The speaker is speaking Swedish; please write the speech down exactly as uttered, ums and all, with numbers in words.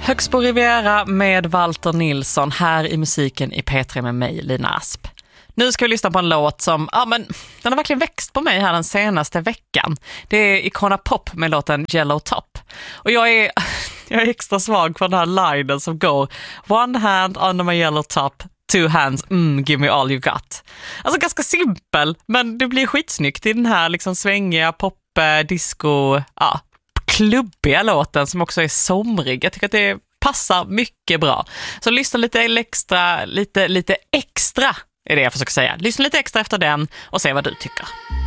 Högsbo Riviera med Walter Nilsson här i musiken i P tre med mig, Lina Asp. Nu ska vi lyssna på en låt som, ja men, den har verkligen växt på mig här den senaste veckan. Det är Icona Pop med låten Yellow Top. Och jag är, jag är extra svag för den här linen som går one hand under my yellow top, two hands, mm, give me all you got. Alltså ganska simpel, men det blir skitsnyggt i den här liksom svängiga pop, disco, ja, klubbiga låten som också är somrig. Jag tycker att det passar mycket bra. Så lyssna lite extra, lite, lite extra är det jag försöker säga. Lyssna lite extra efter den och se vad du tycker.